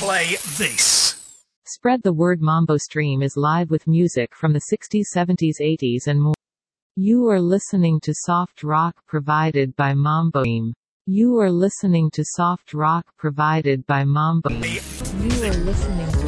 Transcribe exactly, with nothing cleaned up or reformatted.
play this. Spread the word. Mambo Stream is live with music from the sixties, seventies, eighties and more. You are listening to soft rock provided by Mambo Stream. You are listening to soft rock provided by Mambo. You are listening